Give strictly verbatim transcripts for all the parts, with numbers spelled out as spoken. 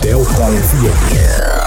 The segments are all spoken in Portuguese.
Delta F M.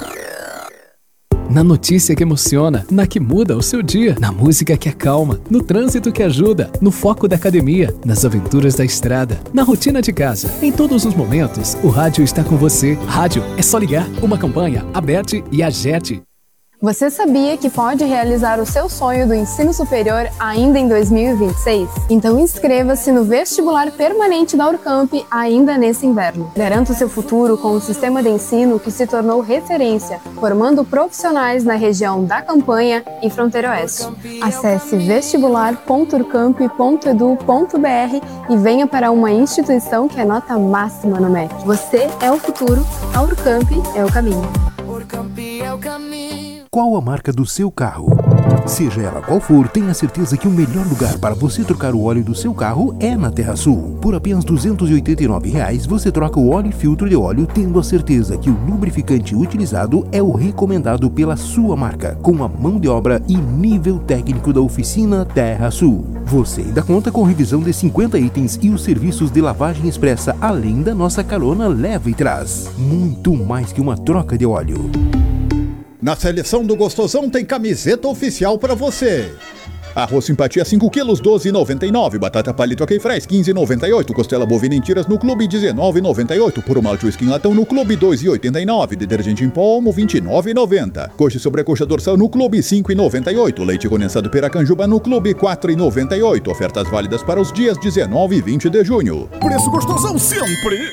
Na notícia que emociona, na que muda o seu dia, na música que acalma, no trânsito que ajuda, no foco da academia, nas aventuras da estrada, na rotina de casa. Em todos os momentos, o rádio está com você. Rádio é só ligar. Uma campanha, Aberte e Agete. Você sabia que pode realizar o seu sonho do ensino superior ainda em dois mil e vinte e seis? Então inscreva-se no vestibular permanente da Urcamp ainda nesse inverno. Garanta o seu futuro com um sistema de ensino que se tornou referência, formando profissionais na região da Campanha e Fronteira Oeste. Acesse vestibular ponto urcamp ponto edu ponto br e venha para uma instituição que é nota máxima no M E C. Você é o futuro, a Urcamp é o caminho. Urcamp é o caminho. Qual a marca do seu carro? Seja ela qual for, tenha certeza que o melhor lugar para você trocar o óleo do seu carro é na TerraSul. Por apenas duzentos e oitenta e nove reais, você troca o óleo e filtro de óleo, tendo a certeza que o lubrificante utilizado é o recomendado pela sua marca, com a mão de obra e nível técnico da oficina TerraSul. Você ainda conta com revisão de cinquenta itens e os serviços de lavagem expressa, além da nossa carona leva e traz. Muito mais que uma troca de óleo. Na seleção do Gostosão tem camiseta oficial pra você. Arroz simpatia cinco quilos, doze reais e noventa e nove. Batata palito queifrés, quinze reais e noventa e oito. Costela bovina em tiras no Clube, dezenove reais e noventa e oito. Puro malte whisky em latão no Clube, dois reais e oitenta e nove. Detergente em pó Omo, vinte e nove reais e noventa. Coxa e sobrecoxa dorsal no Clube, cinco reais e noventa e oito. Leite condensado Piracanjuba no Clube, quatro reais e noventa e oito. Ofertas válidas para os dias dezenove e vinte de junho. Preço Gostosão sempre.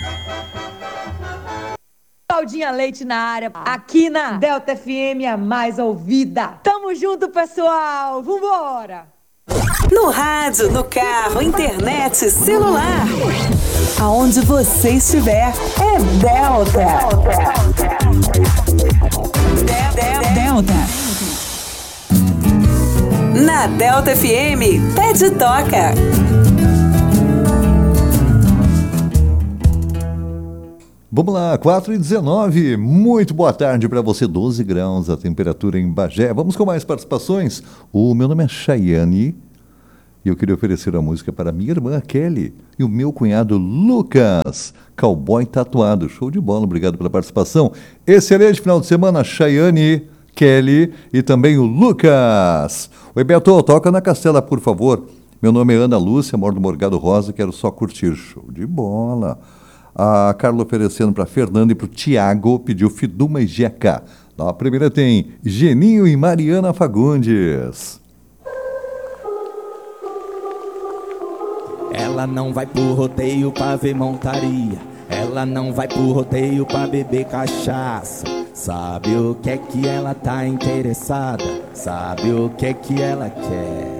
Claudinha Leite na área, aqui na Delta F M, a mais ouvida. Tamo junto, pessoal. Vambora! No rádio, no carro, internet, celular. Aonde você estiver, é Delta. Delta. Delta. Na Delta F M, pede toca. Vamos lá, quatro e dezenove, muito boa tarde para você, doze graus a temperatura em Bagé. Vamos com mais participações. O meu nome é Chayane e eu queria oferecer a música para minha irmã Kelly e o meu cunhado Lucas, cowboy tatuado. Show de bola, obrigado pela participação. Excelente final de semana, Chayane, Kelly e também o Lucas. Oi, Beto, toca na Castela, por favor. Meu nome é Ana Lúcia, moro no Morgado Rosa, quero só curtir. Show de bola. A Carla oferecendo para Fernanda e para o Tiago, pediu Fiduma e Jeca. Na primeira tem Geninho e Mariana Fagundes. Ela não vai pro rodeio pra ver montaria. Ela não vai pro rodeio pra beber cachaça. Sabe o que é que ela tá interessada? Sabe o que é que ela quer?